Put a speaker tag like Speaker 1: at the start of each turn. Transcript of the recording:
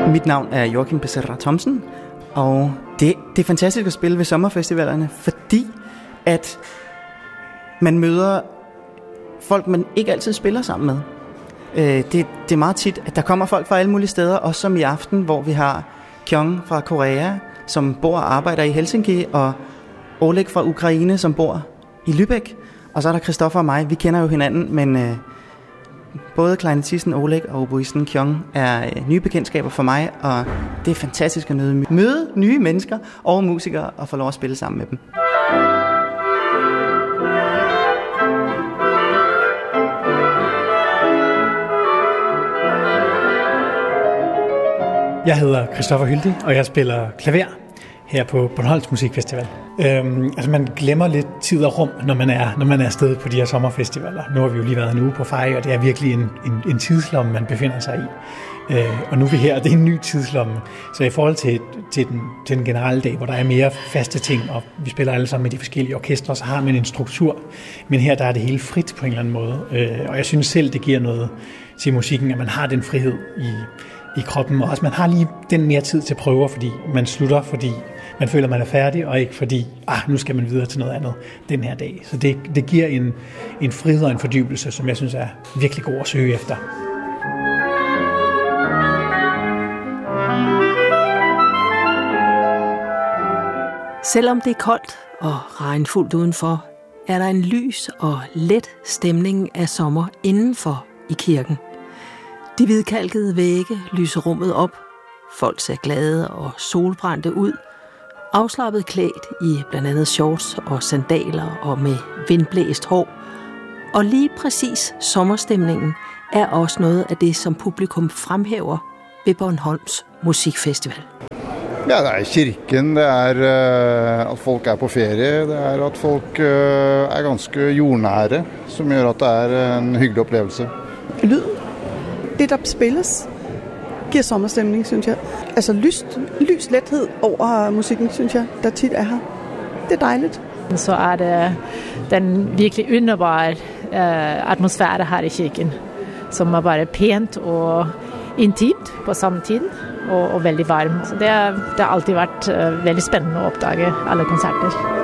Speaker 1: Mit navn er Joachim Becerra Thomsen, og det er fantastisk at spille ved sommerfestivalerne, fordi at man møder folk, man ikke altid spiller sammen med. Det er meget tit, at der kommer folk fra alle mulige steder, også som i aften, hvor vi har Kyung fra Korea, som bor og arbejder i Helsinki, og Oleg fra Ukraine, som bor i Lübeck. Og så er der Christoffer og mig. Vi kender jo hinanden, men både klarinettisten Oleg og oboisten Kyung er nye bekendtskaber for mig, og det er fantastisk at møde nye mennesker og musikere og få lov at spille sammen med dem.
Speaker 2: Jeg hedder Christoffer Hyldig, og jeg spiller klaver her på Bornholms Musikfestival. Man glemmer lidt tid og rum, når man er afsted på de her sommerfestivaler. Nu har vi jo lige været en uge på Fejø, og det er virkelig en tidslomme, man befinder sig i. Og nu er vi her, og det er en ny tidslomme. Så i forhold til den generelle dag, hvor der er mere faste ting, og vi spiller alle sammen med de forskellige orkestre, så har man en struktur. Men her der er det hele frit på en eller anden måde. Og jeg synes selv, det giver noget til musikken, at man har den frihed i kroppen, og også man har lige den mere tid til prøver, fordi man slutter, fordi man føler, man er færdig, og ikke fordi, nu skal man videre til noget andet den her dag. Så det giver en frihed og en fordybelse, som jeg synes er virkelig god at søge efter.
Speaker 3: Selvom det er koldt og regnfuldt udenfor, er der en lys og let stemning af sommer indenfor i kirken. De hvidkalkede vægge lyser rummet op. Folk ser glade og solbrændte ud. Afslappet klædt i blandt andet shorts og sandaler og med vindblæst hår. Og lige præcis sommerstemningen er også noget af det, som publikum fremhæver ved Bornholms Musikfestival.
Speaker 4: Ja, det er kirken, det er at folk er på ferie, det er at folk er ganske jordnære, som gør at det er en hyggelig oplevelse.
Speaker 5: Lyden. Det, der spilles, giver sommerstemning, synes jeg. Altså lys lethed over musikken, synes jeg, der tit er her. Det er dejligt.
Speaker 6: Så er det den virkelig underbare atmosfære her i kirken, som er bare pænt og intimt på samme tid, og veldig varm. Så det har alltid vært veldig spændende at opdage alle koncerter.